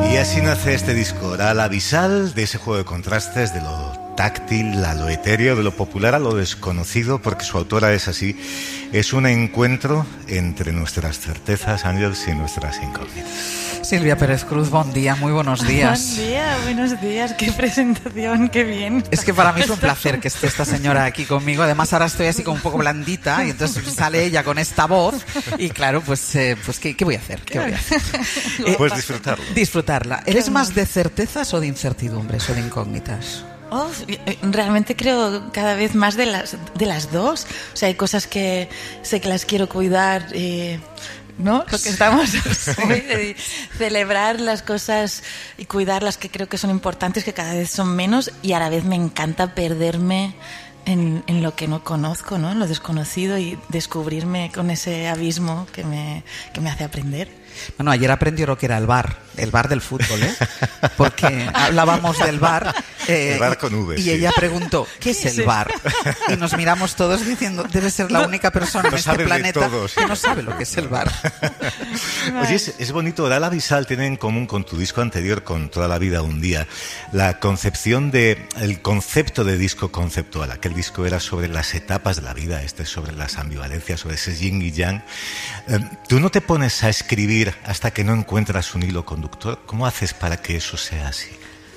Y así nace este disco, Oral Abisal, de ese juego de contrastes, de lo táctil a lo etéreo, de lo popular a lo desconocido, porque su autora es así. Es un encuentro entre nuestras certezas, Àngels, y nuestras incógnitas. Silvia Pérez Cruz, buen día, muy buenos días. Buen día, buenos días, qué presentación, qué bien. Es que para mí es un placer que esté esta señora aquí conmigo. Además ahora estoy así como un poco blandita y entonces sale ella con esta voz y claro, pues ¿qué voy a hacer? ¿Qué voy a hacer? Puedes disfrutarlo. Disfrutarla. ¿Eres más de certezas o de incertidumbres o de incógnitas? Oh, realmente creo cada vez más de las dos. O sea, hay cosas que sé que las quiero cuidar, ¿no? Lo que estamos hoy, de celebrar las cosas y cuidar las que creo que son importantes, que cada vez son menos, y a la vez me encanta perderme en lo que no conozco, ¿no? En lo desconocido, y descubrirme con ese abismo que me hace aprender. Bueno, ayer aprendí lo que era el bar del fútbol, ¿eh? Porque hablábamos del bar. El bar con V, y sí. ella preguntó, ¿qué es el bar? Y nos miramos todos diciendo, debe ser la única persona en este planeta que no sabe lo que es el bar. Oye, es bonito. Oral Abisal tiene en común con tu disco anterior, con Toda la vida un día, la concepción el concepto de disco conceptual. Aquel disco era sobre las etapas de la vida, este es sobre las ambivalencias, sobre ese yin y yang. ¿Tú no te pones a escribir hasta que no encuentras un hilo conductor? ¿Cómo haces para que eso sea así?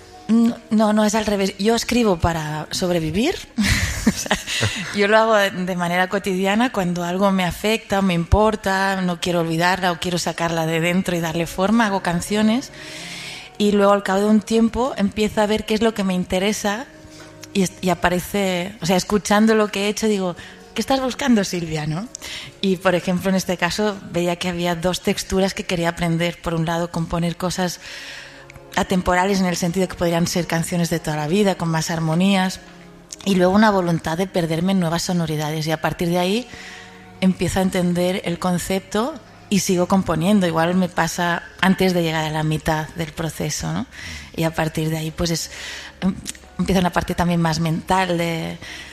No, es al revés. Yo escribo para sobrevivir. O sea, yo lo hago de manera cotidiana cuando algo me afecta, me importa, no quiero olvidarla o quiero sacarla de dentro y darle forma, hago canciones. Y luego al cabo de un tiempo empiezo a ver qué es lo que me interesa y aparece, o sea, escuchando lo que he hecho digo, ¿qué estás buscando, Silvia? ¿No? Y, por ejemplo, en este caso veía que había dos texturas que quería aprender. Por un lado, componer cosas atemporales en el sentido que podrían ser canciones de toda la vida, con más armonías, y luego una voluntad de perderme en nuevas sonoridades. Y a partir de ahí empiezo a entender el concepto y sigo componiendo. Igual me pasa antes de llegar a la mitad del proceso, ¿no? Y a partir de ahí pues empieza una parte también más mental de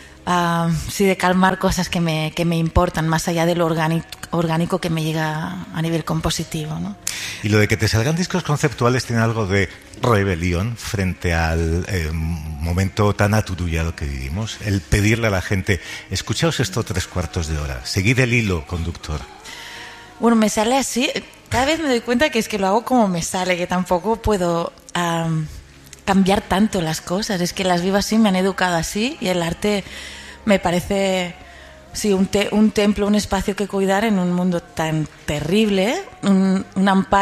calmar cosas que me importan, más allá de lo orgánico que me llega a nivel compositivo, ¿no? Y lo de que te salgan discos conceptuales tiene algo de rebelión frente al momento tan aturullado que vivimos. El pedirle a la gente, escuchaos esto 3/4 de hora, seguid el hilo conductor. Bueno, me sale así. Cada vez me doy cuenta que es que lo hago como me sale, que tampoco puedo cambiar tanto las cosas. Es que las vivo así, me han educado así, y el arte me parece, sí, un templo, un espacio que cuidar en un mundo tan terrible, un amparo.